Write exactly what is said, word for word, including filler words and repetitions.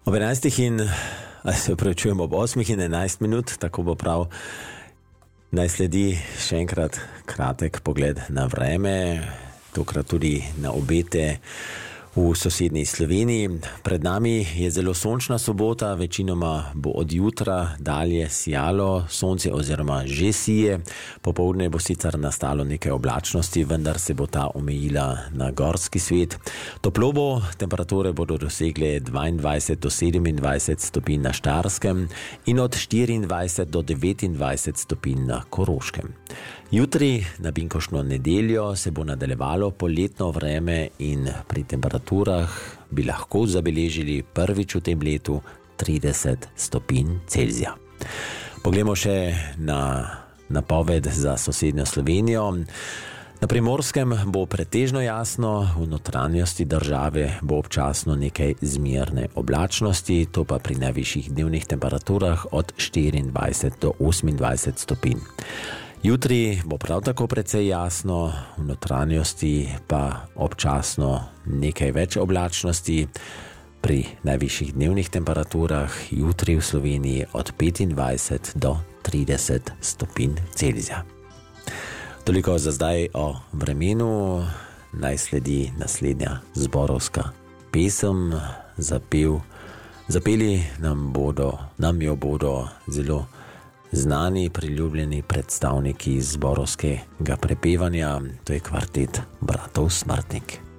Ob enajstih in, se upravičujem, ob osmih in enajst minut, tako bo prav. Naj sledi še enkrat kratek pogled na vreme, tokrat tudi na obete v sosednji Sloveniji. Pred nami je zelo sončna sobota, večinoma bo od jutra dalje sijalo sonce oziroma že sije. Popoldne bo sicer nastalo nekaj oblačnosti, vendar se bo ta omejila na gorski svet. Toplo bo, temperature bodo dosegle dvaindvajset do sedemindvajset stopinj na Štajerskem in od štiriindvajset do devetindvajset stopinj na Koroškem. Jutri, na binkoštno nedeljo, se bo nadaljevalo poletno vreme in pri temperaturah bi lahko zabeležili prvič v tem letu trideset stopinj Celzija. Poglejmo še na napoved za sosednjo Slovenijo. Na Primorskem bo pretežno jasno, v notranjosti države bo občasno nekaj zmerne oblačnosti, to pa pri najvišjih dnevnih temperaturah od štiriindvajset do osemindvajset stopinj. Jutri bo prav tako precej jasno, v notranjosti pa občasno nekaj več oblačnosti, pri najvišjih dnevnih temperaturah jutri v Sloveniji od petindvajset do trideset stopinj Celzija. Toliko za zdaj o vremenu, naj sledi naslednja zborovska pesem, zapev. Zapeli nam bodo, nam jo bodo zelo znani, priljubljeni predstavniki zborovskega prepevanja, to je kvartet bratov Smrtnik.